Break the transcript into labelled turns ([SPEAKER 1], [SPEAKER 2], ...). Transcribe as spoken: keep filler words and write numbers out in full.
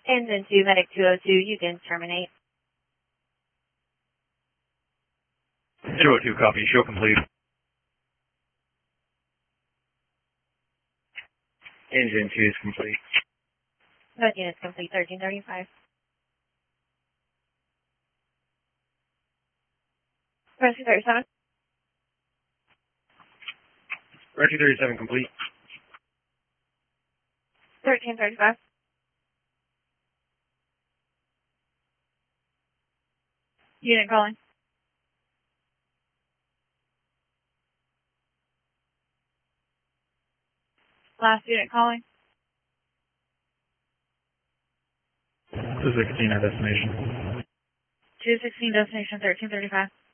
[SPEAKER 1] Engine two, Medic two oh two, you can terminate.
[SPEAKER 2] two oh two, copy. Show complete. Engine two is complete.
[SPEAKER 1] Both units complete, thirteen thirty-five. Rescue thirty-seven.
[SPEAKER 2] Rescue thirty-seven complete.
[SPEAKER 1] thirteen thirty-five. Unit calling. Last unit calling.
[SPEAKER 2] two sixteen, our destination.
[SPEAKER 1] two sixteen, destination thirteen thirty-five.